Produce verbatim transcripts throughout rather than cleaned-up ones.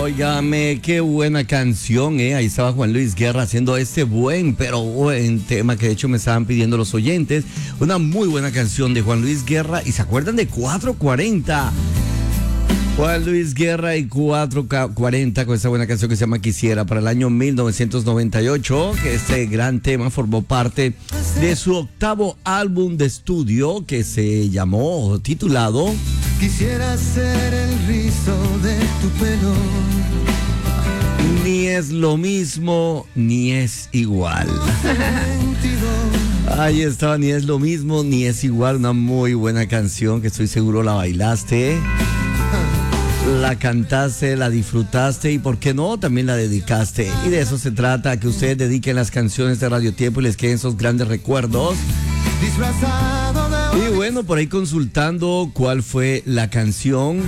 Óigame, qué buena canción, ¿eh? Ahí estaba Juan Luis Guerra haciendo este buen, pero buen tema que de hecho me estaban pidiendo los oyentes. Una muy buena canción de Juan Luis Guerra. ¿Y se acuerdan de cuatro cuarenta? Juan Luis Guerra y cuatro cuarenta con esta buena canción que se llama Quisiera para el año mil novecientos noventa y ocho, que este gran tema formó parte de su octavo álbum de estudio que se llamó, titulado Quisiera ser el rizo de tu pelo. Ni es lo mismo, ni es igual. Ahí estaba, Ni es lo mismo, ni es igual. Una muy buena canción que estoy seguro la bailaste, la cantaste, la disfrutaste y, ¿por qué no?, también la dedicaste. Y de eso se trata, que ustedes dediquen las canciones de Radio Tiempo y les queden esos grandes recuerdos. Y bueno, por ahí consultando cuál fue la canción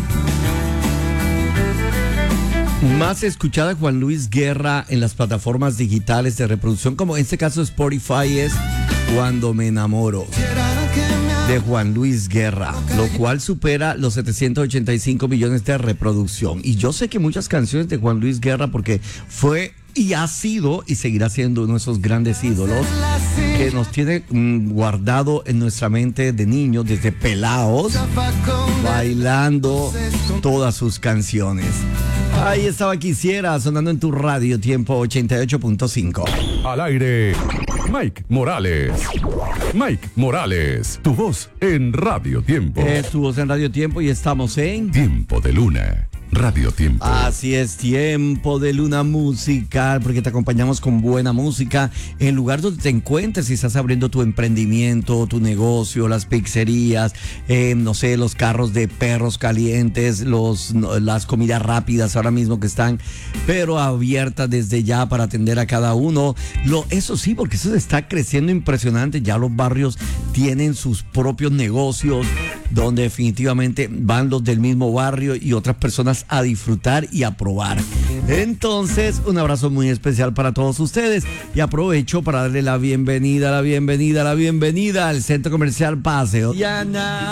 más escuchada Juan Luis Guerra en las plataformas digitales de reproducción, como en este caso Spotify, es Cuando me enamoro, de Juan Luis Guerra, lo cual supera los setecientos ochenta y cinco millones de reproducción. Y yo sé que muchas canciones de Juan Luis Guerra, porque fue y ha sido y seguirá siendo uno de esos grandes ídolos que nos tiene mmm, guardado en nuestra mente de niños, desde pelados, bailando todas sus canciones. Ahí estaba Quisiera, sonando en tu Radio Tiempo ochenta y ocho punto cinco. Al aire, Mike Morales. Mike Morales, tu voz en Radio Tiempo. Es tu voz en Radio Tiempo y estamos en Tiempo de Luna. Radio Tiempo. Así es, Tiempo de Luna musical, porque te acompañamos con buena música en el lugar donde te encuentres. Si estás abriendo tu emprendimiento, tu negocio, las pizzerías, eh, no sé, los carros de perros calientes, los, no, las comidas rápidas ahora mismo que están, pero abiertas desde ya para atender a cada uno. Lo, eso sí, porque eso está creciendo impresionante. Ya los barrios tienen sus propios negocios, donde definitivamente van los del mismo barrio y otras personas a disfrutar y a probar. Entonces, un abrazo muy especial para todos ustedes y aprovecho para darle la bienvenida, la bienvenida, la bienvenida al Centro Comercial Paseo Yana.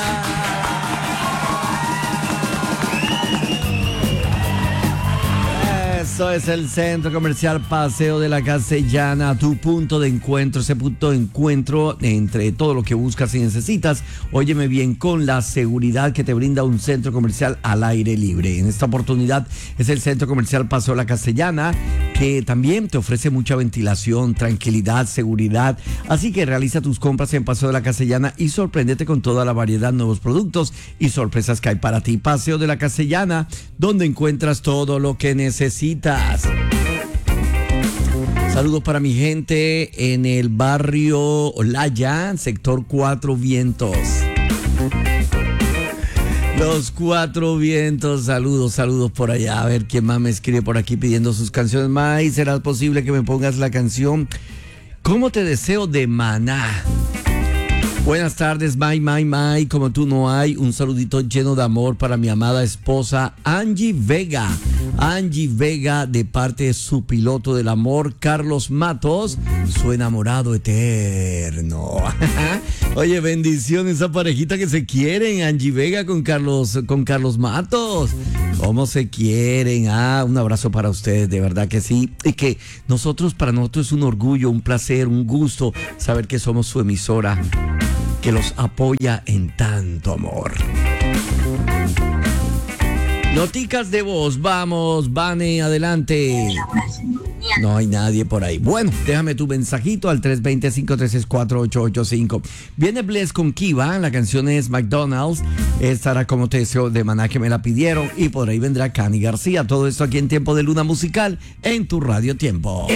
Eso es el Centro Comercial Paseo de la Castellana, tu punto de encuentro, ese punto de encuentro entre todo lo que buscas y necesitas. Óyeme bien, con la seguridad que te brinda un centro comercial al aire libre. En esta oportunidad es el Centro Comercial Paseo de la Castellana, que también te ofrece mucha ventilación, tranquilidad, seguridad. Así que realiza tus compras en Paseo de la Castellana y sorpréndete con toda la variedad, nuevos productos y sorpresas que hay para ti. Paseo de la Castellana, donde encuentras todo lo que necesitas. Saludos para mi gente en el barrio Olaya, sector Cuatro Vientos. Los Cuatro Vientos, saludos, saludos por allá. A ver quién más me escribe por aquí pidiendo sus canciones. May, ¿será posible que me pongas la canción ¿Cómo te deseo de Maná? Buenas tardes, May, May, May, como tú no hay. Un saludito lleno de amor para mi amada esposa Angie Vega. Angie Vega, de parte de su piloto del amor, Carlos Matos, su enamorado eterno. Oye, bendiciones a parejita que se quieren, Angie Vega con Carlos, con Carlos Matos. ¿Cómo se quieren? Ah, un abrazo para ustedes, de verdad que sí. Y que nosotros, para nosotros es un orgullo, un placer, un gusto saber que somos su emisora, que los apoya en tanto amor. Noticas de voz, vamos, Vane, adelante. No hay nadie por ahí. Bueno, déjame tu mensajito al tres dos cero, cinco tres seis, cuatro ocho ocho cinco. Viene Bless con Kiva, la canción es McDonald's. Estará Como te deseo de Maná, que me la pidieron. Y por ahí vendrá Cani García. Todo esto aquí en Tiempo de Luna musical en tu Radio Tiempo.